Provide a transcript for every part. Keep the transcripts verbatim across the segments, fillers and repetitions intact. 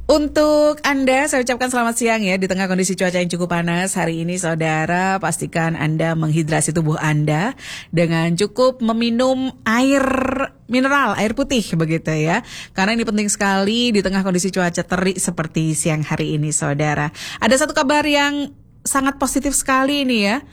Untuk Anda, saya ucapkan selamat siang ya. Di tengah kondisi cuaca yang cukup panas hari ini, saudara, pastikan Anda menghidrasi tubuh Anda dengan cukup meminum air mineral, air putih begitu ya. Karena ini penting sekali di tengah kondisi cuaca terik seperti siang hari ini, saudara. Ada satu kabar yang sangat positif sekali ini ya,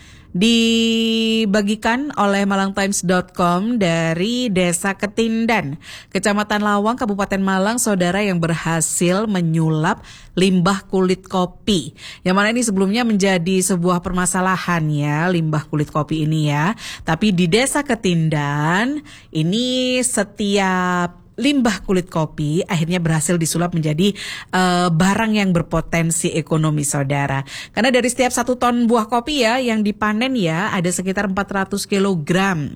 dibagikan oleh malang times dot com dari Desa Ketindan, Kecamatan Lawang, Kabupaten Malang, saudara, yang berhasil menyulap limbah kulit kopi. Yang mana ini sebelumnya menjadi sebuah permasalahan ya, limbah kulit kopi ini ya. Tapi di Desa Ketindan ini setiap limbah kulit kopi akhirnya berhasil disulap menjadi uh, barang yang berpotensi ekonomi, saudara. Karena dari setiap satu ton buah kopi ya yang dipanen ya, ada sekitar empat ratus kilogram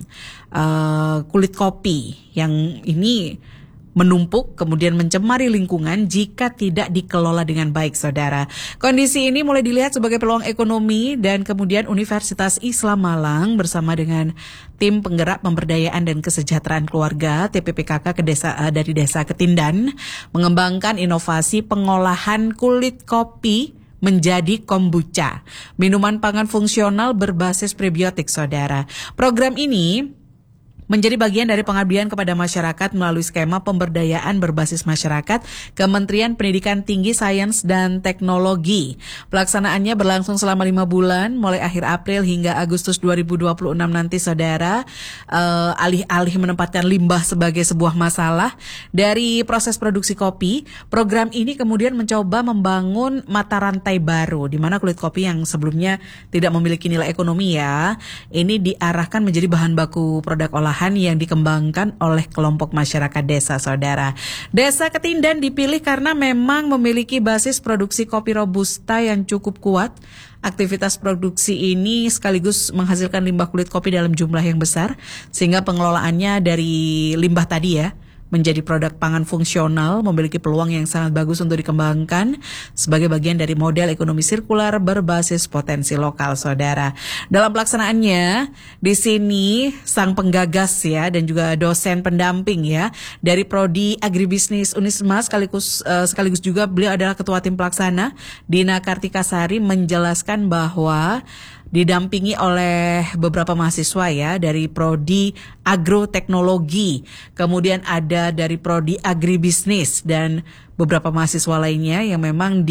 uh, kulit kopi yang ini menumpuk kemudian mencemari lingkungan jika tidak dikelola dengan baik, saudara. Kondisi ini mulai dilihat sebagai peluang ekonomi dan kemudian Universitas Islam Malang bersama dengan tim penggerak pemberdayaan dan kesejahteraan keluarga T P P K K ke desa, dari Desa Ketindan mengembangkan inovasi pengolahan kulit kopi menjadi kombucha, minuman pangan fungsional berbasis prebiotik, saudara. Program ini menjadi bagian dari pengabdian kepada masyarakat melalui skema pemberdayaan berbasis masyarakat Kementerian Pendidikan Tinggi, Sains, dan Teknologi. Pelaksanaannya berlangsung selama lima bulan, mulai akhir April hingga Agustus dua ribu dua puluh enam nanti, saudara. Uh, alih-alih menempatkan limbah sebagai sebuah masalah dari proses produksi kopi, program ini kemudian mencoba membangun mata rantai baru, di mana kulit kopi yang sebelumnya tidak memiliki nilai ekonomi ya, ini diarahkan menjadi bahan baku produk olahan yang dikembangkan oleh kelompok masyarakat desa, saudara. Desa Ketindan dipilih karena memang memiliki basis produksi kopi robusta yang cukup kuat. Aktivitas produksi ini sekaligus menghasilkan limbah kulit kopi dalam jumlah yang besar, sehingga pengelolaannya dari limbah tadi ya menjadi produk pangan fungsional memiliki peluang yang sangat bagus untuk dikembangkan sebagai bagian dari model ekonomi sirkular berbasis potensi lokal, saudara. Dalam pelaksanaannya, di sini sang penggagas ya dan juga dosen pendamping ya dari Prodi Agribisnis Unisma sekaligus uh, sekaligus juga beliau adalah ketua tim pelaksana, Dina Kartikasari, menjelaskan bahwa didampingi oleh beberapa mahasiswa ya dari Prodi Agroteknologi, kemudian ada dari Prodi Agribisnis dan beberapa mahasiswa lainnya yang memang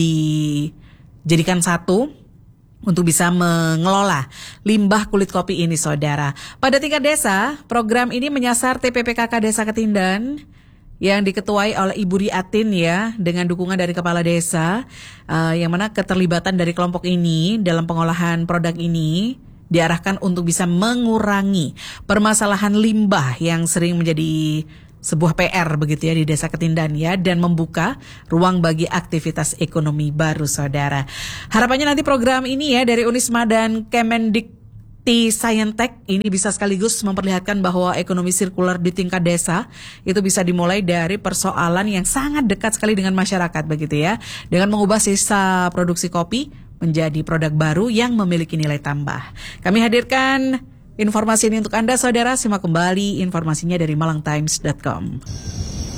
dijadikan satu untuk bisa mengelola limbah kulit kopi ini, saudara. Pada tingkat desa, program ini menyasar T P P K K Desa Ketindan yang diketuai oleh Ibu Riatin ya, dengan dukungan dari Kepala Desa, uh, yang mana keterlibatan dari kelompok ini dalam pengolahan produk ini diarahkan untuk bisa mengurangi permasalahan limbah yang sering menjadi sebuah P R begitu ya di Desa Ketindan ya, dan membuka ruang bagi aktivitas ekonomi baru, saudara. Harapannya nanti program ini ya dari Unisma dan Kemendik Saintek ini bisa sekaligus memperlihatkan bahwa ekonomi sirkular di tingkat desa itu bisa dimulai dari persoalan yang sangat dekat sekali dengan masyarakat begitu ya, dengan mengubah sisa produksi kopi menjadi produk baru yang memiliki nilai tambah. Kami hadirkan informasi ini untuk Anda, saudara. Simak kembali informasinya dari malang times dot com.